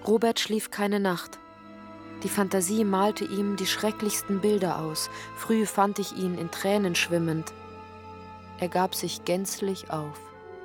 Robert schlief keine Nacht. Die Fantasie malte ihm die schrecklichsten Bilder aus. Früh fand ich ihn in Tränen schwimmend. Er gab sich gänzlich auf.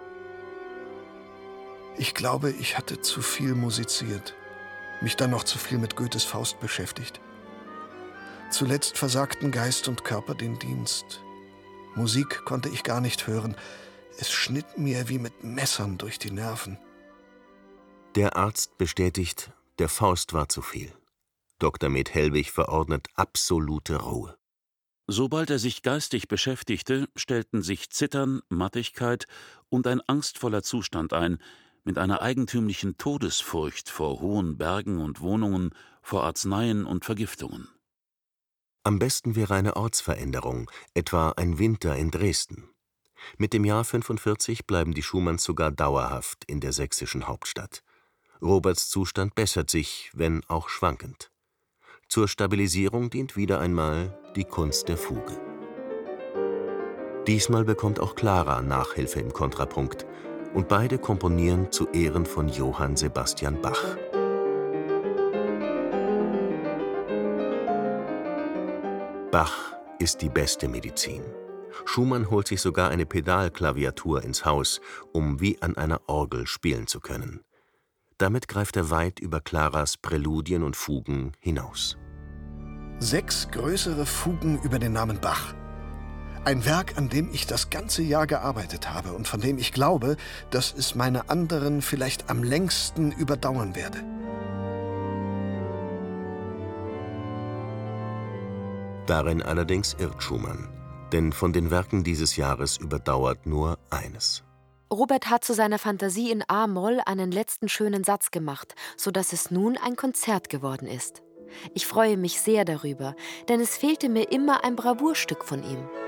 Ich glaube, ich hatte zu viel musiziert, mich dann noch zu viel mit Goethes Faust beschäftigt. Zuletzt versagten Geist und Körper den Dienst. Musik konnte ich gar nicht hören. Es schnitt mir wie mit Messern durch die Nerven. Der Arzt bestätigt, der Faust war zu viel. Dr. Med Helbig verordnet absolute Ruhe. Sobald er sich geistig beschäftigte, stellten sich Zittern, Mattigkeit und ein angstvoller Zustand ein, mit einer eigentümlichen Todesfurcht vor hohen Bergen und Wohnungen, vor Arzneien und Vergiftungen. Am besten wäre eine Ortsveränderung, etwa ein Winter in Dresden. Mit dem Jahr 45 bleiben die Schumanns sogar dauerhaft in der sächsischen Hauptstadt. Roberts Zustand bessert sich, wenn auch schwankend. Zur Stabilisierung dient wieder einmal die Kunst der Fuge. Diesmal bekommt auch Clara Nachhilfe im Kontrapunkt und beide komponieren zu Ehren von Johann Sebastian Bach. Bach ist die beste Medizin. Schumann holt sich sogar eine Pedalklaviatur ins Haus, um wie an einer Orgel spielen zu können. Damit greift er weit über Claras Präludien und Fugen hinaus. 6 größere Fugen über den Namen Bach. Ein Werk, an dem ich das ganze Jahr gearbeitet habe und von dem ich glaube, dass es meine anderen vielleicht am längsten überdauern werde. Darin allerdings irrt Schumann, denn von den Werken dieses Jahres überdauert nur eines. Robert hat zu seiner Fantasie in A-Moll einen letzten schönen Satz gemacht, sodass es nun ein Konzert geworden ist. Ich freue mich sehr darüber, denn es fehlte mir immer ein Bravourstück von ihm.